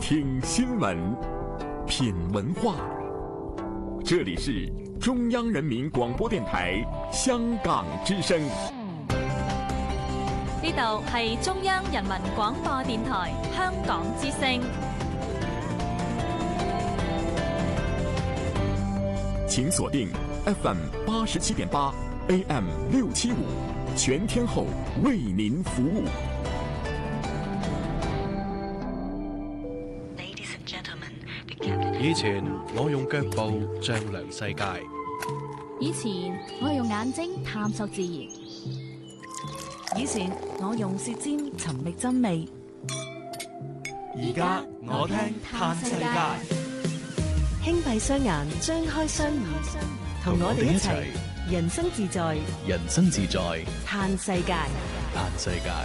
听新闻，品文化。这里是中央人民广播電台香港之聲。 呢度係中央人民廣播電台香港之聲。 請鎖定 FM 87.8 AM 675，全天候為您服務。 以前我用腳步丈量世界， 以前我用眼睛探索自然， 以前我用舌尖尋覓真味， 而家我聽嘆世界。 輕閉雙眼，張開雙耳，同我哋一齊人生自在， 人生自在， 嘆世界， 嘆世界。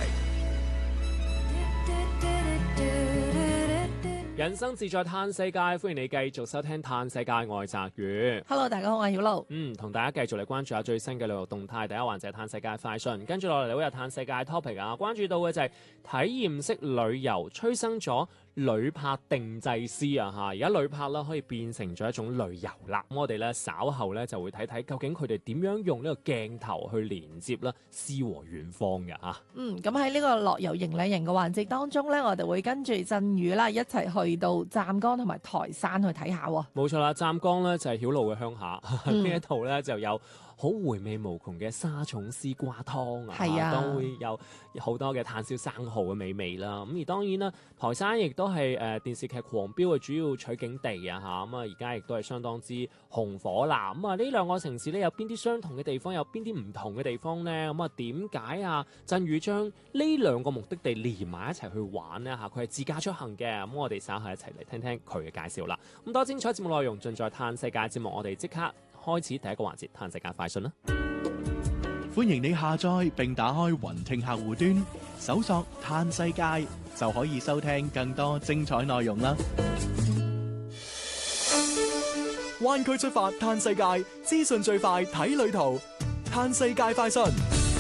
人生自在嘆世界，歡迎你繼續收聽嘆世界，我係澤宇。 Hello， 大家好，我係曉露。 同大家繼續嚟關注下最新嘅旅遊動態。第一環就係嘆世界快訊，跟住落嚟你會有嘆世界 topic 啊。關注到嘅就係體驗式旅遊催生咗旅拍定製師啊嚇，而家旅拍啦可以變成咗一種旅遊啦。咁我哋咧稍後咧就會睇睇究竟佢哋點樣用呢個鏡頭去連接啦詩和遠方嘅嚇。 咁喺呢個樂遊迎禮人嘅環節當中咧，我哋會跟住振宇啦一齊去到湛江同埋台山去睇下喎。 冇錯啦，湛江咧就係曉露嘅鄉下，呢一度咧就有好回味無窮嘅沙蟲絲瓜湯啊，都會有好多嘅炭燒生蠔嘅美味啦。咁而當然啦，台山亦都係電視劇狂飆嘅主要取景地啊嚇。咁啊而家亦都係相當之紅火啦。咁啊呢兩個城市咧有邊啲相同嘅地方，有邊啲唔同嘅地方呢？咁啊點解啊振宇將呢兩個目的地連埋一齊去玩呢？嚇？佢係自駕出行嘅。咁我哋稍後一齊嚟聽聽佢嘅介紹啦。咁多精彩節目內容盡在嘆世界節目，我哋即刻開始第一個環節，嘆世界快訊啦！ 歡迎你下載並打開雲聽客戶端，搜索嘆世界就可以收聽更多精彩內容啦！灣區出發嘆世界，資訊最快睇旅途，嘆世界快訊。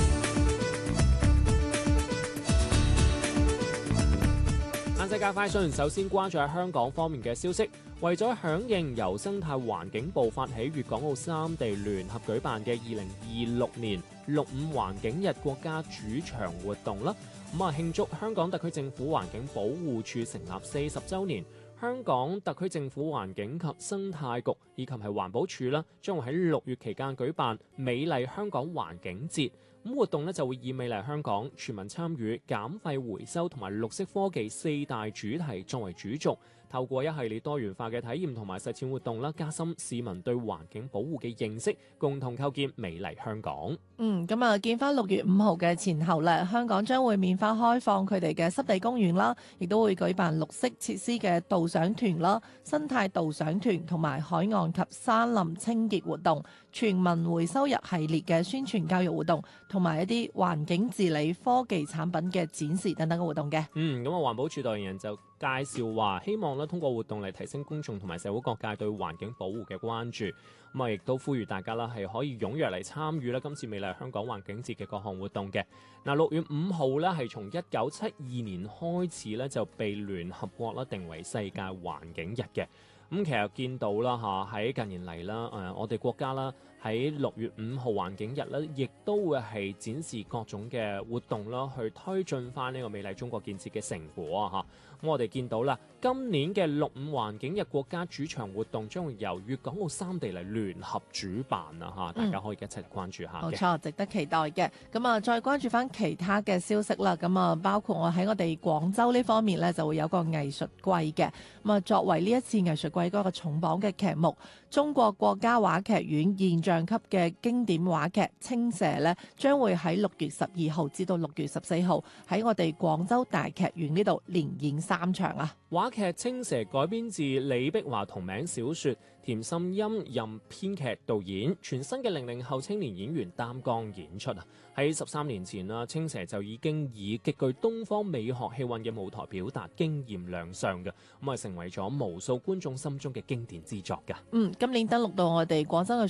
嘆世界快訊，首先關注下香港方面嘅消息。為咗響應由生態環境部發起粵港澳三地聯合舉辦嘅2026年6·5環境日國家主場活動啦，慶祝香港特區政府環境保護署成立40週年，香港特區政府環境及生態局以及係環保署啦，將會喺6月期間舉辦美麗香港環境節。活動咧就會以美麗香港、全民參與、減廢回收同埋綠色科技4大主題作為主軸，透過一系列多元化嘅體驗同埋實踐活動啦，加深市民對環境保護嘅認識，共同構建美麗香港。 見翻6月5號嘅前後咧，香港將會免費開放佢哋嘅濕地公園啦，亦都會舉辦綠色設施嘅導賞團啦、生態導賞團同埋海岸及山林清潔活動、全民回收日系列嘅宣傳教育活動，同埋一啲環境治理科技產品嘅展示等等嘅活動嘅。 環保署代言人就介紹話，希望通過活動嚟提升公眾同埋社會各界對環境保護嘅關注。亦都呼籲大家啦係可以踴躍嚟參與今次美麗香港環境節嘅各項活動嘅。6月5號咧係從1972年開始咧就被聯合國啦定為世界環境日嘅。其實見到啦喺近年嚟啦，我哋國家啦喺6月5號環境日咧，亦都會係展示各種嘅活動啦，去推進翻呢個美麗中國建設嘅成果啊！我哋見到啦，今年嘅6·5環境日國家主場活動將會由粵港澳三地嚟聯合主辦啊！大家可以一齊嚟關注下。 冇錯，值得期待嘅。再關注翻其他嘅消息啦。包括我喺我哋廣州呢方面咧，就會有個藝術季嘅。作為呢一次藝術季嗰個重磅嘅劇目，中國國家話劇院現象級嘅經典話劇《青蛇》咧，將會喺6月12號至到6月14號喺我哋廣州大劇院呢度連演3場啊！ 話劇《青蛇》改編自李碧華同名小說，田心音任編劇導演，全新嘅00後青年演員擔綱演出啊！喺13年前啦，《青蛇》就已經以極具東方美學氣韻嘅舞台表達經驗亮相嘅，成為咗無數觀眾心中嘅經典之作㗎。 今年登陸到我哋廣州藝術季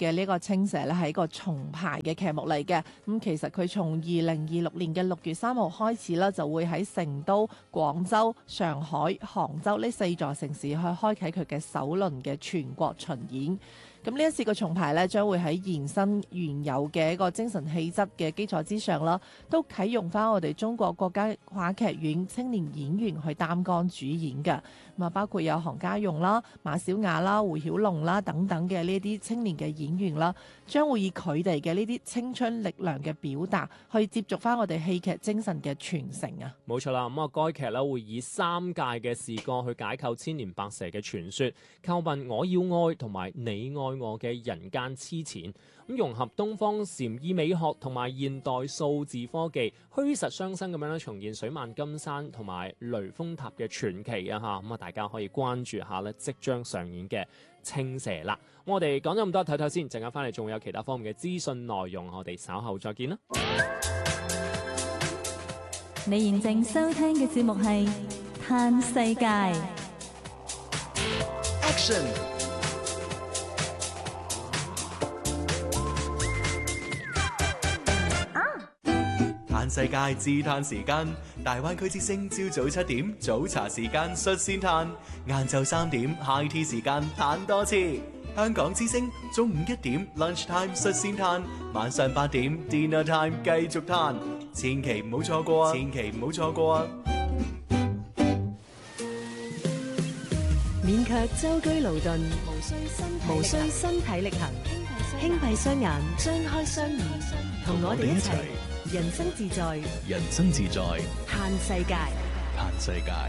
嘅呢個青蛇咧係一個重排嘅劇目嚟嘅。咁其實佢從2026年嘅6月3號開始啦，就會喺成都、廣州、上海、杭州呢4座城市去開啟佢嘅首輪嘅全國巡演。咁呢一次嘅重排咧，將會喺延伸原有嘅一個精神氣質嘅基礎之上啦，都啟用翻我哋中國國家話劇院青年演員去擔綱主演嘅。咁啊，包括有韓家勇啦、馬小雅啦、胡曉龍啦等等嘅呢啲青年嘅演員啦，將會以佢哋嘅呢啲青春力量嘅表達，去接續翻我哋戲劇精神嘅傳承啊！ 冇錯啦，咁啊，該劇咧會以3屆嘅視角去解構千年白蛇嘅傳說，叩問我要愛同埋你愛我嘅人間痴纏，咁融合東方禪意美學同埋現代數字科技，虛實相生咁樣咧重現水漫金山同埋雷峰塔嘅傳奇啊！嚇，咁啊，大家可以關注下咧即將上演嘅青蛇啦。我哋講咗咁多，睇睇先，陣間翻嚟仲會有其他方面嘅資訊內容，我哋稍後再見啦。 你現正收聽嘅節目係《嘆世界》。 Action！嘆世界自嘆時間，大灣區之聲朝早7點早茶時間率先嘆，晏晝3點 High Tea 時間嘆多次。香港之聲中午1點 Lunch Time 率先嘆，晚上8點 Dinner Time 繼續嘆，千祈唔好錯過啊！千祈唔好錯過啊！ 免卻舟車勞頓，無需身體力行，輕閉雙眼，張開雙耳，同我哋一齊人生自在， 人生自在， 嘆世界， 嘆世界。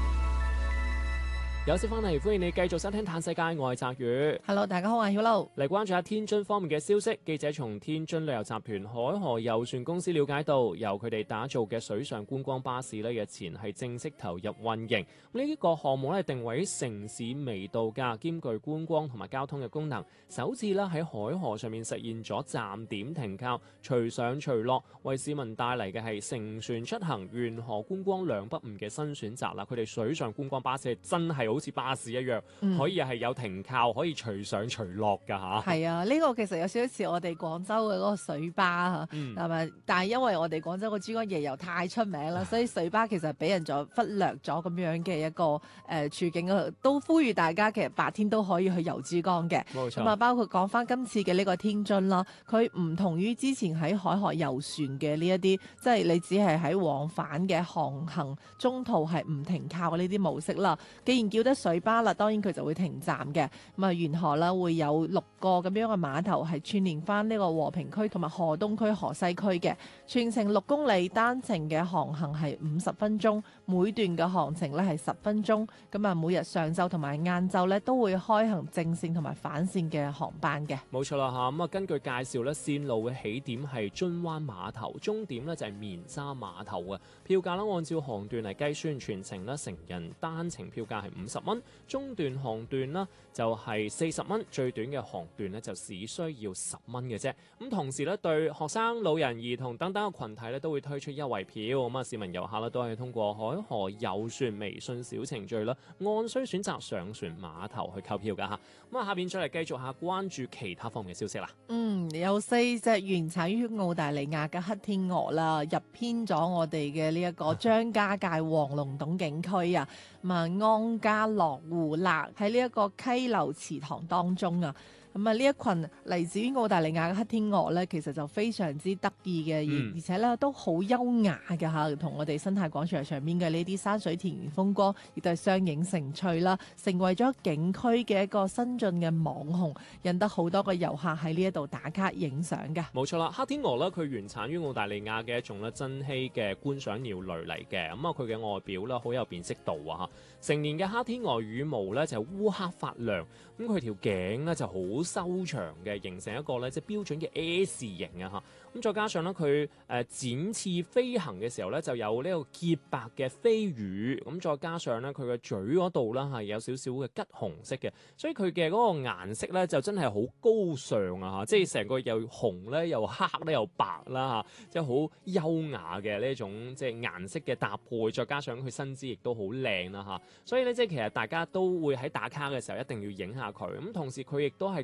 有時翻嚟，歡迎你繼續收聽《嘆世界》，我係澤宇。 Hello， 大家好，我係曉露。 嚟關注下天津方面嘅消息。記者從天津旅遊集團海河遊船公司了解到，由佢哋打造嘅水上觀光巴士咧，日前係正式投入運營。呢個項目咧定位城市微度假，兼具觀光同埋交通嘅功能，首次咧喺海河上面實現咗站點停靠、隨上隨落，為市民帶嚟嘅係乘船出行、沿河觀光兩不誤嘅新選擇啦。佢哋水上觀光巴士係真係好似巴士一樣，可以係有停靠，可以隨上隨落㗎嚇。 係啊，呢個其實有少少似我哋廣州嘅嗰個水巴嚇，係咪？但係因為我哋廣州個珠江夜遊太出名啦，所以水巴其實俾人咗忽略咗咁樣嘅一個處境啊，都呼籲大家其實白天都可以去遊珠江嘅。 冇錯。 咁啊，包括講翻今次嘅呢個天津啦，佢唔同於之前喺海河遊船嘅呢一啲，即係你只係喺往返嘅航行中途係唔停靠嘅呢啲模式啦。既然叫得水巴啦，當然佢就會停站嘅。咁啊，沿河啦會有6個咁樣嘅碼頭係串連翻呢個和平區同埋河東區、河西區嘅，全程6公里，單程嘅航行係50分鐘，每段嘅航程咧係10分鐘。咁啊，每日上晝同埋晏晝咧都會開行正線同埋反線嘅航班嘅。 冇錯啦嚇，咁啊根據介紹咧，線路嘅起點係津灣碼頭，終點咧就係棉沙碼頭嘅。票價咧按照航段嚟計算，全程咧成人單程票價係50蚊，中段航段啦就係40蚊，最短嘅航段咧就只需要10蚊嘅啫。咁同時咧對學生、老人、兒童等等嘅群體咧都會推出優惠票。咁啊市民遊客咧都係通過海河遊船微信小程序啦，按需選擇上船碼頭去購票㗎嚇。咁啊下邊再嚟繼續下關注其他方面嘅消息啦。 有4隻原產於澳大利亞嘅黑天鵝啦，入編咗我哋嘅呢一個張家界黃龍洞景區啊，咁啊安家樂湖啦，喺呢一個溪流池塘當中啊。咁啊，呢一群嚟自於澳大利亞嘅黑天鵝咧，其實就非常之得意嘅，而且咧都好優雅嘅嚇，同我哋生態廣場上面嘅呢啲山水田園風光，亦都係相映成趣啦，成為咗景區嘅一個新進嘅網紅，引得好多個遊客喺呢一度打卡影相嘅。 冇錯啦，黑天鵝咧，佢原產於澳大利亞嘅一種咧珍稀嘅觀賞鳥類嚟嘅，咁啊佢嘅外表咧好有辨識度啊嚇，成年嘅黑天鵝羽毛咧就係烏黑發亮，咁佢條頸咧就好修長嘅，形成一個咧即係標準嘅 S 型啊嚇。咁再加上咧佢展翅飛行嘅時候咧就有呢個潔白嘅飛羽，咁再加上咧佢嘅嘴嗰度啦係有少少嘅橘紅色嘅，所以佢嘅嗰個顏色咧就真係好高尚啊嚇，即係成個又紅咧又黑咧又白啦嚇，即係好優雅嘅呢一種即係顏色嘅搭配，再加上佢身姿亦都好靚啦嚇，所以咧即係其實大家都會喺打卡嘅時候一定要影下佢，咁同時佢亦都係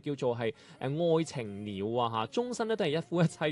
叫做係愛情鳥啊嚇，終身咧都係一夫一妻